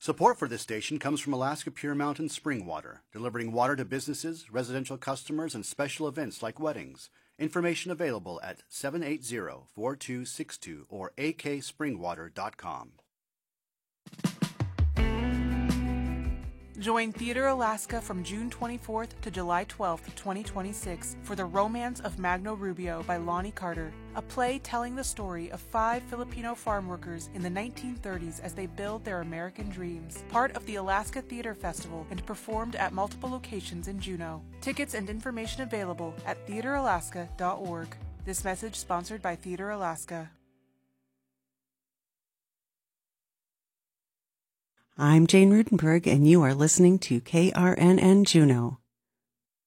Support for this station comes from Alaska Pure Mountain Spring Water, delivering water to businesses, residential customers, and special events like weddings. Information available at 780-4262 or akspringwater.com. Join Theater Alaska from June 24th to July 12th, 2026 for The Romance of Magno Rubio by Lonnie Carter, a play telling the story of 5 Filipino farm workers in the 1930s as they build their American dreams. Part of the Alaska Theater Festival and performed at multiple locations in Juneau. Tickets and information available at theateralaska.org. This message sponsored by Theater Alaska. I'm Jane Rudenberg, and you are listening to KRNN Juneau.